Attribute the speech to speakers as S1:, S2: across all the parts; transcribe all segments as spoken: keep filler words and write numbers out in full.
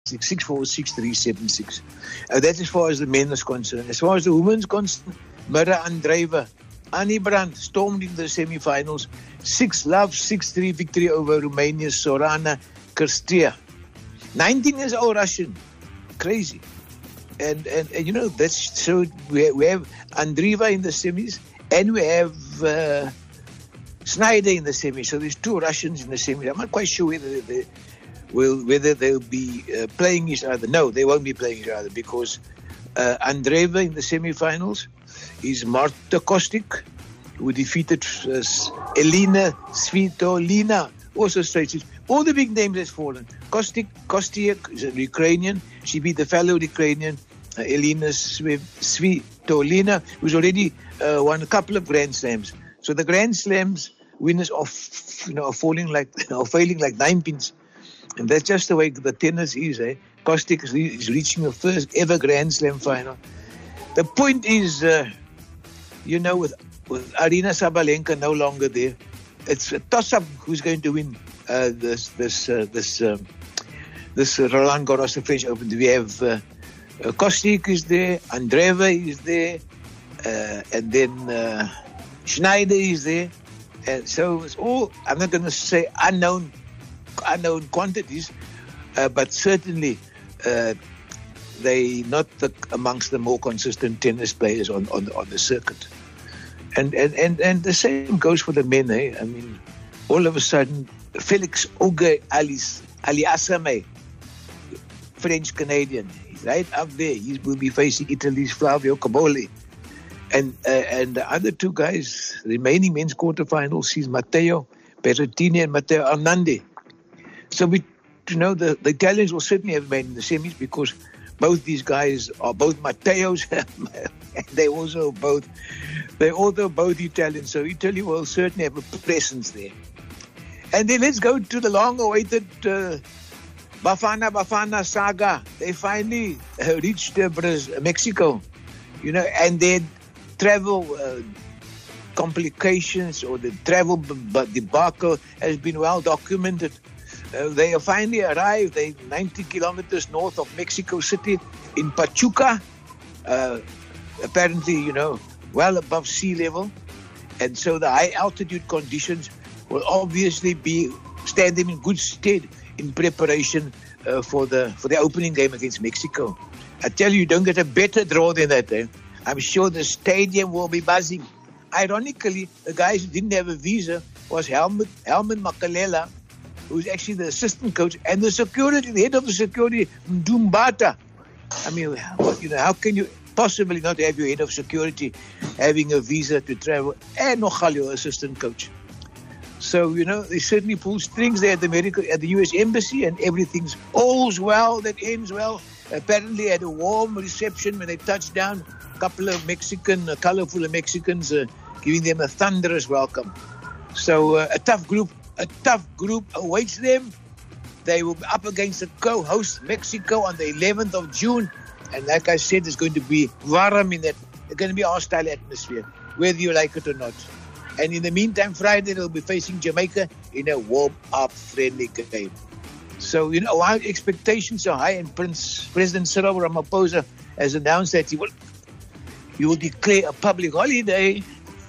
S1: six six four six three seven six. Uh, that's as far as the men is concerned. As far as the women's concerned, Mira Andreeva, Annie Brandt stormed into the semi-finals. Six love, six three victory over Romania's Sorana Kirstia. nineteen years old Russian. Crazy. And, and, and you know, that's so we have, we have Andreeva in the semis and we have uh, Snyder in the semis. So there's two Russians in the semis. I'm not quite sure whether they will whether they'll be uh, playing each other. No, they won't be playing each other because uh, Andreeva in the semi-finals is Marta Kostic, who defeated uh, Elina Svitolina, also straight. All the big names have fallen. Kostic, Kostiuk is a Ukrainian. She beat the fellow Ukrainian, uh, Elina Svitolina, who's already uh, won a couple of Grand Slams. So the Grand Slams winners are, f- you know, are falling like, are failing like nine pins. And that's just the way the tennis is, eh? Kostiuk is, re- is reaching the first ever Grand Slam final. The point is, uh, you know, with, with Arina Sabalenka no longer there, it's a toss-up who's going to win uh, this this uh, this um, this uh, Roland Garros French Open. We have uh, uh, Kostiuk is there, Andreeva is there, uh, and then uh, Schneider is there, and so it's all. I'm not going to say unknown unknown quantities, uh, but certainly uh, they not the, amongst the more consistent tennis players on on, on the circuit. And, and, and, and the same goes for the men, eh? I mean, all of a sudden, Felix Auger-Aliassime, French-Canadian, he's right up there. He will be facing Italy's Flavio Cobolli. And uh, and the other two guys, remaining men's quarterfinals, he's Matteo Berrettini and Matteo Arnandi. So, we, you know, the, the Italians will certainly have made in the semis because both these guys are both Matteos and they also both they're also both Italian. So Italy will certainly have a presence there. And then let's go to the long-awaited uh, Bafana Bafana saga. They finally uh, reached uh, Brazil, Mexico, you know, and their travel uh, complications or the travel b- debacle has been well documented. Uh, they have finally arrived. They're ninety kilometers north of Mexico City in Pachuca. Uh, apparently, you know, well above sea level. And so the high altitude conditions will obviously be stand them in good stead in preparation uh, for the for the opening game against Mexico. I tell you, you don't get a better draw than that. Eh? I'm sure the stadium will be buzzing. Ironically, the guys who didn't have a visa was Helmut, Helmut Makalela, who's actually the assistant coach, and the security, the head of the security, Mdumbata. I mean, you know, how can you possibly not have your head of security having a visa to travel, and Nochalio, assistant coach? So, you know, they certainly pull strings there at the America, at the U S Embassy, and everything's all's well that ends well. Apparently, had a warm reception when they touched down. A couple of Mexican, uh, colorful Mexicans, uh, giving them a thunderous welcome. So, uh, a tough group. A tough group awaits them. They will be up against the co-host Mexico on the eleventh of June. And like I said, there's going to be warm in that. There's going to be a hostile atmosphere, whether you like it or not. And in the meantime, Friday, they'll be facing Jamaica in a warm-up friendly game. So, you know, our expectations are high, and Prince, President Cyril Ramaphosa has announced that he will, he will declare a public holiday.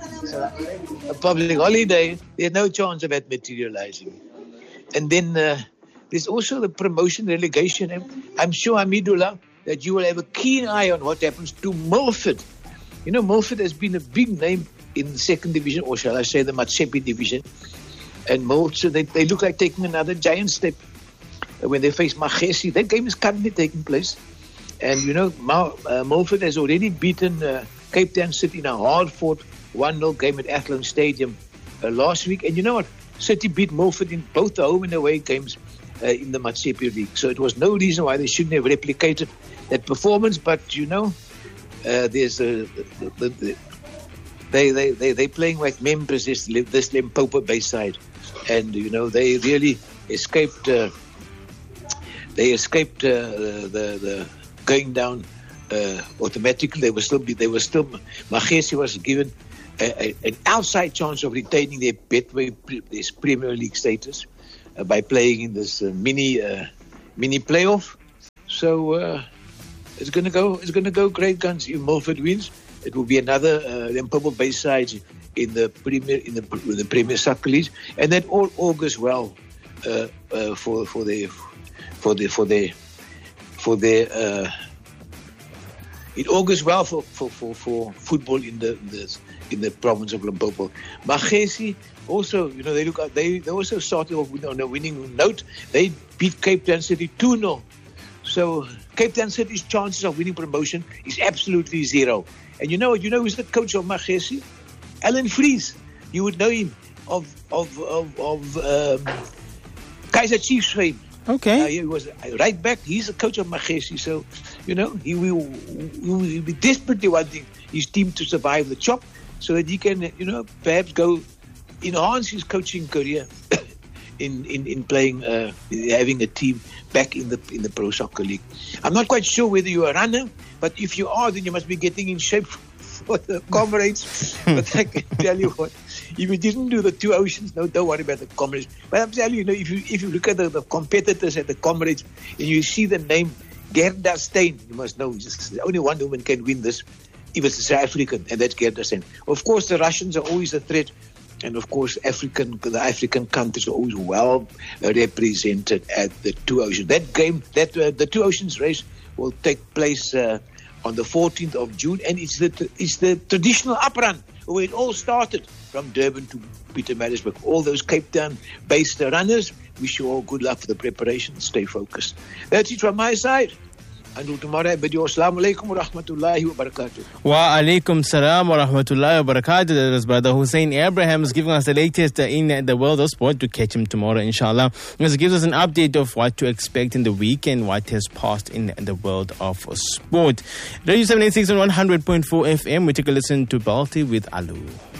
S1: A public holiday, there's no chance of that materializing. And then uh, there's also the promotion relegation. I'm sure, Hamidullah, that you will have a keen eye on what happens to Milford. You know, Milford has been a big name in the second division, or shall I say the Matsepe division. And Milford, they, they look like taking another giant step when they face Magesi. That game is currently taking place. And, you know, Ma- uh, Milford has already beaten uh, Cape Town City in a hard-fought one nil game at Athlone Stadium uh, last week. And you know what? City beat Milford in both the home and away games uh, in the Matsepe League. So it was no reason why they shouldn't have replicated that performance. But, you know, uh, there's a... The, the, the, they, they, they, they're playing like members this, this Limpopo Bayside. And, you know, they really escaped... Uh, they escaped uh, the, the going down uh, automatically. They were still... They were still Magesi was given... A, a, an outside chance of retaining their Betway, this Premier League status uh, by playing in this uh, mini uh, mini playoff. So uh, it's going to go. It's going to go great guns. If Milford wins, it will be another uh, Limpopo Bayside in the Premier in the, the Premier Soccer League, and that all augurs well uh, uh, for for the for the for the for the. Uh, it augurs well for, for, for, for football in the, in the in the province of Limpopo. Magesi also, you know, they look they they also started off with, on a winning note. They beat Cape Town City two nil. So Cape Town City's chances of winning promotion is absolutely zero. And you know what? You know who's the coach of Magesi? Alan Fries. You would know him of of of, of um, Kaiser Chiefs fame.
S2: Okay.
S1: Uh, he was right back. He's the coach of Magesi. So, you know, he will, he will be desperately wanting his team to survive the chop so that he can, you know, perhaps go enhance his coaching career in, in, in playing, uh, having a team back in the in the Pro Soccer League. I'm not quite sure whether you're a runner, but if you are, then you must be getting in shape for the comrades. But I can tell you what, if you didn't do the two oceans, no, don't worry about the comrades. But I'm telling you, you know, if you if you look at the, the competitors at the comrades and you see the name Gerda Steyn, you must know just only one woman can win this if it's a South African, and that's Gerda Steyn. Of course, the Russians are always a threat, and of course, African the African countries are always well represented at the two oceans. That game, that uh, the two oceans race will take place Uh, on the fourteenth of June, and it's the it's the traditional uprun where it all started from Durban to Pietermaritzburg. All those Cape Town-based runners, wish you all good luck for the preparation. Stay focused. That's it from my side. Until tomorrow, I bid you assalamu alaikum wa rahmatullahi wa barakatuh.
S2: Wa alaikum salam wa rahmatullahi wa barakatuh. That is Brother Hussein Abraham is giving us the latest in the world of sport. To catch him tomorrow, inshallah. He gives us an update of what to expect in the week and what has passed in the world of sport. Radio seven eight six and one hundred point four F M. We take a listen to Balti with Alu.